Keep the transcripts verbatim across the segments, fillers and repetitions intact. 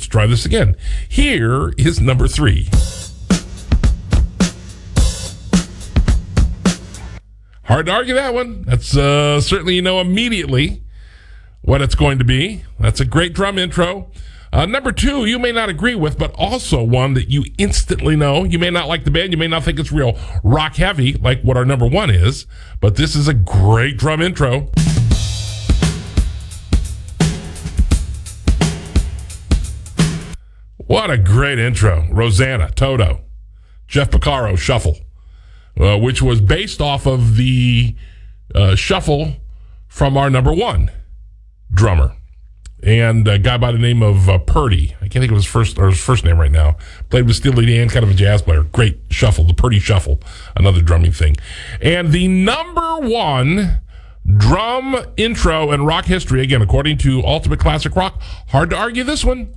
try this again. Here is number three. Hard to argue that one. That's uh, certainly, you know, immediately what it's going to be. That's a great drum intro. Uh, number two, you may not agree with, but also one that you instantly know. You may not like the band. You may not think it's real rock heavy like what our number one is, but this is a great drum intro. What a great intro. Rosanna, Toto, Jeff Porcaro, Shuffle, uh, which was based off of the uh, Shuffle from our number one drummer. And a guy by the name of uh, Purdy. I can't think of his first or his first name right now. Played with Steely Dan, kind of a jazz player. Great Shuffle, the Purdy Shuffle, another drumming thing. And the number one drum intro in rock history, again, according to Ultimate Classic Rock, hard to argue this one.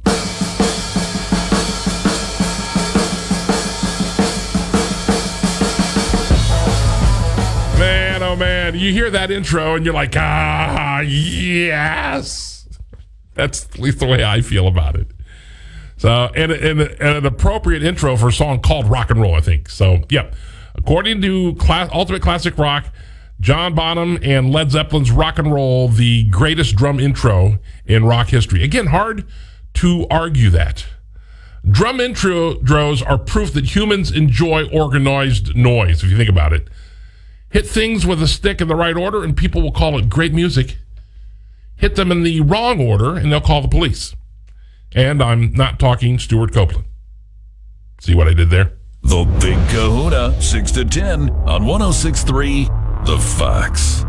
Man, oh man, you hear that intro and you're like, ah, yes. That's at least the way I feel about it. So, and, and, and an appropriate intro for a song called Rock and Roll, I think. So, yeah. According to Class, Ultimate Classic Rock, John Bonham and Led Zeppelin's Rock and Roll, the greatest drum intro in rock history. Again, hard to argue that. Drum intros are proof that humans enjoy organized noise, if you think about it. Hit things with a stick in the right order, and people will call it great music. Hit them in the wrong order, and they'll call the police. And I'm not talking Stuart Copeland. See what I did there? The Big Kahuna, six to ten on one oh six point three The Fox.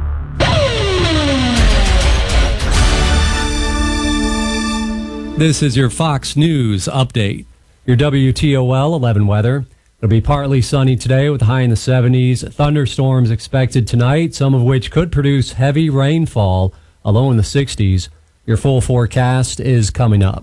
This is your Fox News update. Your W T O L eleven weather. It'll be partly sunny today with a high in the seventies. Thunderstorms expected tonight, some of which could produce heavy rainfall, a low in the sixties. Your full forecast is coming up.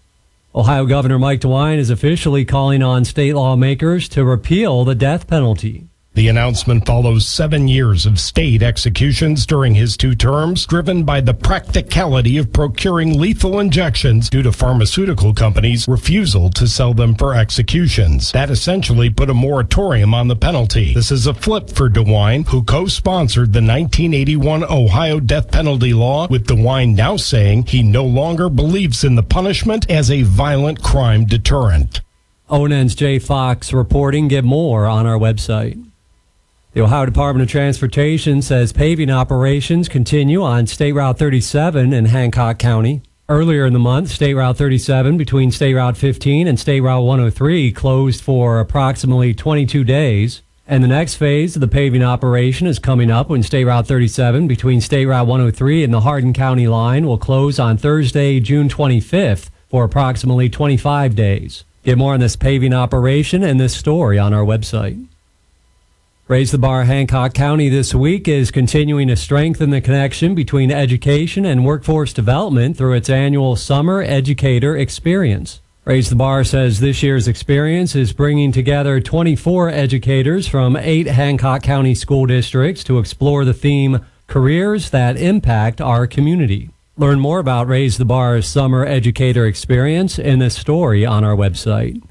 Ohio Governor Mike DeWine is officially calling on state lawmakers to repeal the death penalty. The announcement follows seven years of state executions during his two terms, driven by the practicality of procuring lethal injections due to pharmaceutical companies' refusal to sell them for executions. That essentially put a moratorium on the penalty. This is a flip for DeWine, who co-sponsored the nineteen eighty-one Ohio death penalty law, with DeWine now saying he no longer believes in the punishment as a violent crime deterrent. O N N's Jay Fox reporting. Get more on our website. The Ohio Department of Transportation says paving operations continue on State Route thirty-seven in Hancock County. Earlier in the month, State Route thirty-seven between State Route fifteen and State Route one oh three closed for approximately twenty-two days. And the next phase of the paving operation is coming up when State Route thirty-seven between State Route one oh three and the Hardin County line will close on Thursday, June twenty-fifth for approximately twenty-five days. Get more on this paving operation and this story on our website. Raise the Bar Hancock County this week is continuing to strengthen the connection between education and workforce development through its annual Summer Educator Experience. Raise the Bar says this year's experience is bringing together twenty-four educators from eight Hancock County school districts to explore the theme, Careers That Impact Our Community. Learn more about Raise the Bar's Summer Educator Experience in this story on our website.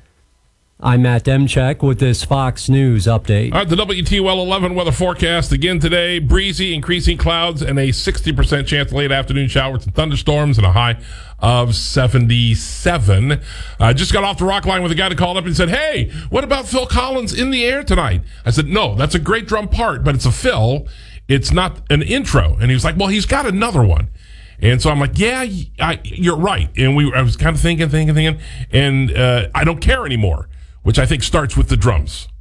I'm Matt Demchek with this Fox News update. All right, the W T O L eleven weather forecast again today. Breezy, increasing clouds, and a sixty percent chance of late afternoon showers and thunderstorms, and a high of seventy-seven. I uh, just got off the rock line with a guy that called up and said, hey, what about Phil Collins in the air tonight? I said, no, that's a great drum part, but it's a fill. It's not an intro. And he was like, well, he's got another one. And so I'm like, yeah, I, you're right. And we, I was kind of thinking, thinking, thinking, and uh, I don't care anymore. Which I think starts with the drums.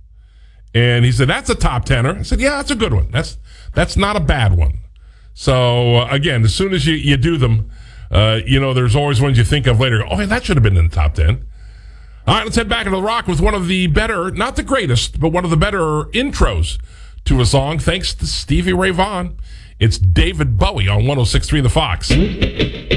And he said, that's a top tenor. I said, yeah, that's a good one. That's that's not a bad one. So, uh, again, as soon as you, you do them, uh, you know, there's always ones you think of later. Oh, man, that should have been in the top ten. All right, let's head back into the rock with one of the better, not the greatest, but one of the better intros to a song, thanks to Stevie Ray Vaughan. It's David Bowie on one oh six point three The Fox.